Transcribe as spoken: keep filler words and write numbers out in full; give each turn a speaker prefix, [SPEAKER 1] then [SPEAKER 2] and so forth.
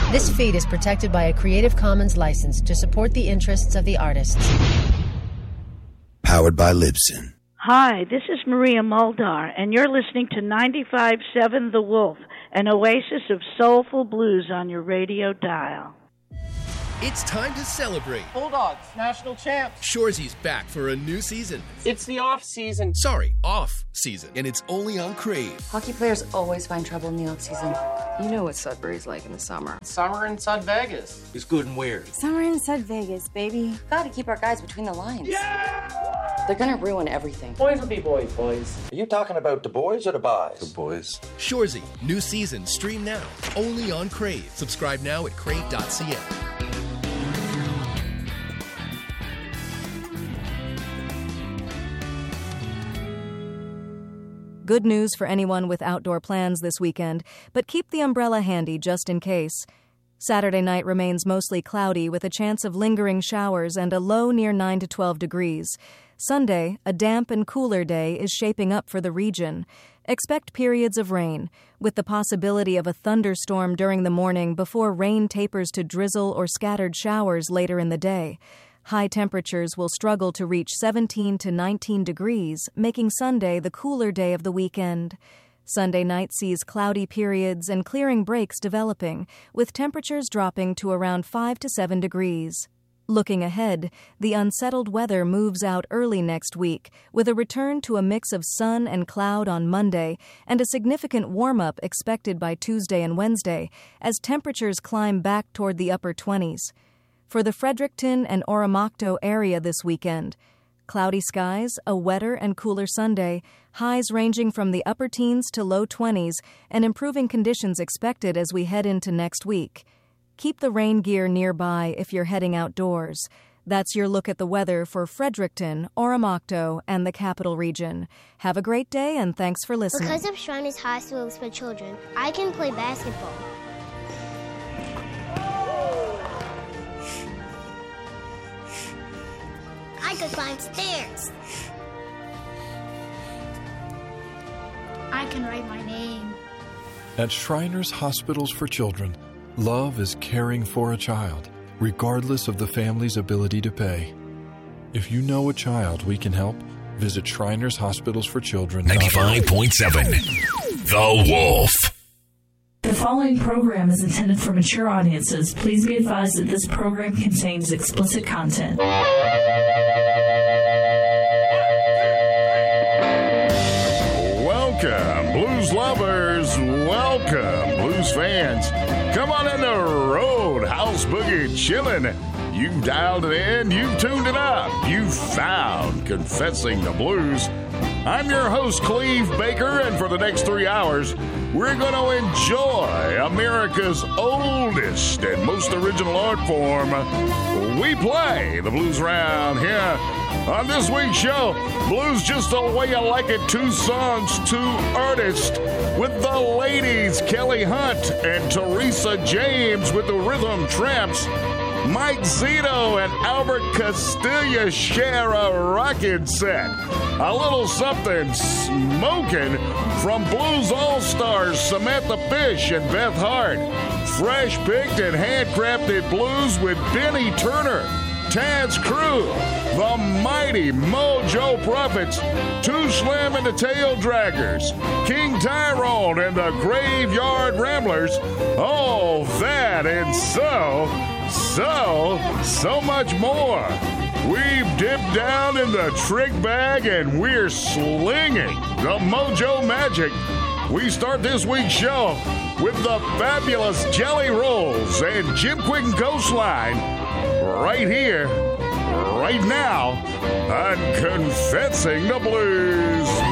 [SPEAKER 1] This feed is protected by a Creative Commons license to support the interests of the artists.
[SPEAKER 2] Powered by Libsyn.
[SPEAKER 3] Hi, this is Maria Muldar, and you're listening to ninety-five point seven The Wolf, an oasis of soulful blues on your radio dial.
[SPEAKER 4] It's time to celebrate.
[SPEAKER 5] Bulldogs, national champs.
[SPEAKER 4] Shoresy's back for a new season.
[SPEAKER 5] It's the off season.
[SPEAKER 4] Sorry, off season. And it's only on Crave.
[SPEAKER 6] Hockey players always find trouble in the off season.
[SPEAKER 7] You know what Sudbury's like in the summer.
[SPEAKER 5] Summer in Sud Vegas.
[SPEAKER 8] It's good and weird.
[SPEAKER 6] Summer in Sud Vegas, baby. Gotta keep our guys between the lines.
[SPEAKER 5] Yeah!
[SPEAKER 6] They're gonna ruin everything.
[SPEAKER 5] Boys will be boys, boys.
[SPEAKER 8] Are you talking about the boys or the boys?
[SPEAKER 2] The boys.
[SPEAKER 4] Shoresy, new season, stream now. Only on Crave. Subscribe now at crave dot c a.
[SPEAKER 9] Good news for anyone with outdoor plans this weekend, but keep the umbrella handy just in case. Saturday night remains mostly cloudy with a chance of lingering showers and a low near nine to twelve degrees. Sunday, a damp and cooler day, is shaping up for the region. Expect periods of rain, with the possibility of a thunderstorm during the morning before rain tapers to drizzle or scattered showers later in the day. High temperatures will struggle to reach seventeen to nineteen degrees, making Sunday the cooler day of the weekend. Sunday night sees cloudy periods and clearing breaks developing, with temperatures dropping to around five to seven degrees. Looking ahead, the unsettled weather moves out early next week, with a return to a mix of sun and cloud on Monday and a significant warm-up expected by Tuesday and Wednesday as temperatures climb back toward the upper twenties. For the Fredericton and Oromocto area this weekend, cloudy skies, a wetter and cooler Sunday, highs ranging from the upper teens to low twenties, and improving conditions expected as we head into next week. Keep the rain gear nearby if you're heading outdoors. That's your look at the weather for Fredericton, Oromocto, and the Capital Region. Have a great day, and thanks for listening.
[SPEAKER 10] Because of Shriners Hospitals for Children, I can play basketball. I could climb stairs. I can write my name.
[SPEAKER 11] At Shriners Hospitals for Children, love is caring for a child, regardless of the family's ability to pay. If you know a child we can help, visit Shriners Hospitals for Children.
[SPEAKER 12] ninety-five point seven The Wolf.
[SPEAKER 13] The following program is intended for mature audiences. Please be advised that this program contains explicit content.
[SPEAKER 14] Welcome, blues lovers. Welcome, blues fans. Come on in the Roadhouse Boogie chillin'. You've dialed it in. You've tuned it up. You've found Confessing the Blues. I'm your host, Cleve Baker, and for the next three hours, we're going to enjoy America's oldest and most original art form. We play the blues round here. On this week's show, Blues Just the Way You Like It, two songs, two artists, with the ladies, Kelly Hunt and Teresa James with the Rhythm Tramps. Mike Zito and Albert Castilla share a rockin' set. A little something smoking from Blues All-Stars Samantha Fish and Beth Hart. Fresh-picked and handcrafted blues with Benny Turner, Tad's Crew, the mighty Mojo Prophets, Too Slim and the Tail Draggers, King Tyrone and the Graveyard Ramblers. All that and so, so, so much more. We've dipped down in the trick bag and we're slinging the Mojo Magic. We start this week's show with the fabulous Jelly Rolls and Jim Quick Coastline right here, right now on Confessing the Blues.